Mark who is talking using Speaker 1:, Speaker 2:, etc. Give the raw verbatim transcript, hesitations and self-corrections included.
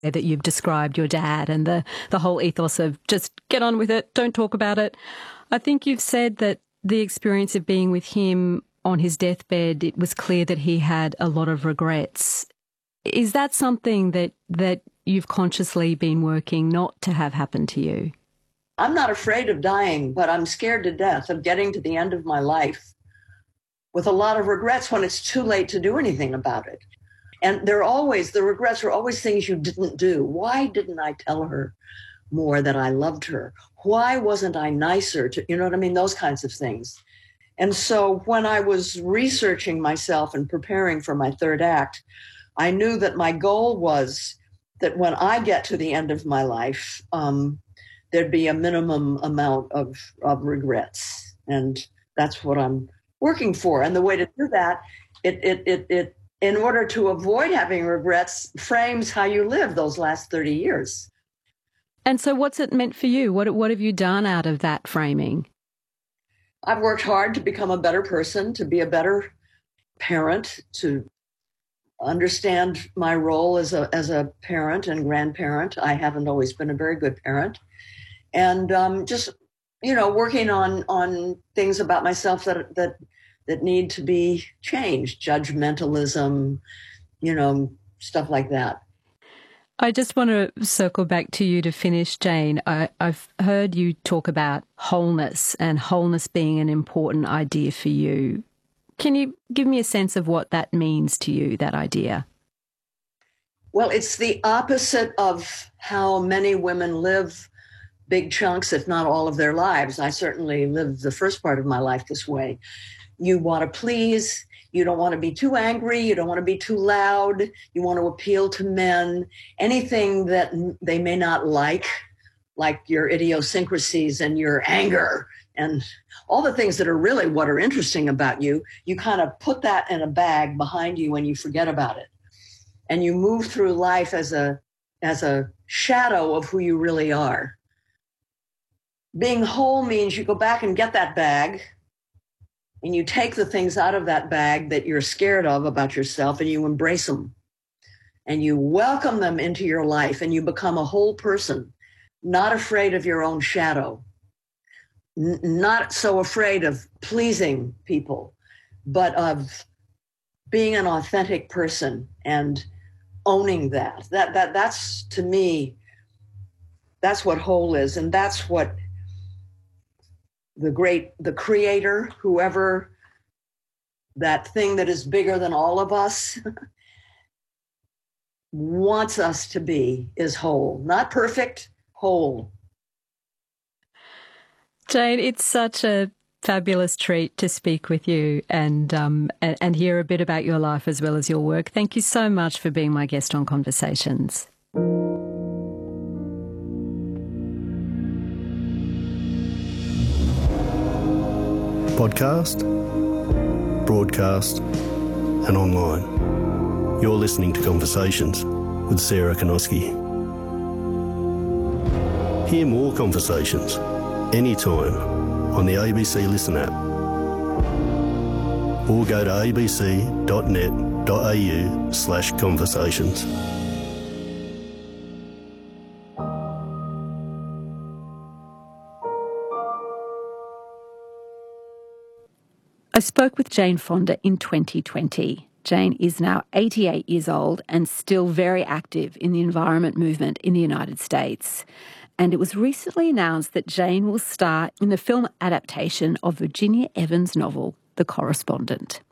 Speaker 1: that you've described your dad and the, the whole ethos of just get on with it, don't talk about it. I think you've said that the experience of being with him on his deathbed, it was clear that he had a lot of regrets. Is that something that, that you've consciously been working not to have happen to you?
Speaker 2: I'm not afraid of dying, but I'm scared to death of getting to the end of my life with a lot of regrets when it's too late to do anything about it. And they're always, the regrets are always things you didn't do. Why didn't I tell her more that I loved her? Why wasn't I nicer to, you know what I mean? Those kinds of things. And so when I was researching myself and preparing for my third act, I knew that my goal was that when I get to the end of my life, um, there'd be a minimum amount of, of regrets. And that's what I'm working for. And the way to do that, it, it, it, it, in order to avoid having regrets, frames how you live those last thirty years.
Speaker 1: And so what's it meant for you? What, what have you done out of that framing?
Speaker 2: I've worked hard to become a better person, to be a better parent, to understand my role as a as a parent and grandparent. I haven't always been a very good parent. And um, just, you know, working on on things about myself that that that need to be changed, judgmentalism, you know, stuff like that.
Speaker 1: I just want to circle back to you to finish, Jane. I, I've heard you talk about wholeness and wholeness being an important idea for you. Can you give me a sense of what that means to you, that idea?
Speaker 2: Well, it's the opposite of how many women live big chunks, if not all of their lives. I certainly lived the first part of my life this way. You want to please. You don't want to be too angry. You don't want to be too loud. You want to appeal to men. Anything that they may not like, like your idiosyncrasies and your anger and all the things that are really what are interesting about you, you kind of put that in a bag behind you and you forget about it. And you move through life as a, as a shadow of who you really are. Being whole means you go back and get that bag, and you take the things out of that bag that you're scared of about yourself and you embrace them and you welcome them into your life and you become a whole person, not afraid of your own shadow, N- not so afraid of pleasing people, but of being an authentic person and owning that. That, that, that's, to me, that's what whole is. And that's what the great, the creator, whoever, that thing that is bigger than all of us, wants us to be, is whole. Not perfect, whole.
Speaker 1: Jane, it's such a fabulous treat to speak with you and, um, and, and hear a bit about your life as well as your work. Thank you so much for being my guest on Conversations.
Speaker 3: Podcast, broadcast and online. You're listening to Conversations with Sarah Kanoski. Hear more conversations anytime on the A B C Listen app or go to abc.net.au slash conversations.
Speaker 1: I spoke with Jane Fonda in twenty twenty. Jane is now eighty-eight years old and still very active in the environment movement in the United States. And it was recently announced that Jane will star in the film adaptation of Virginia Evans' novel, The Correspondent.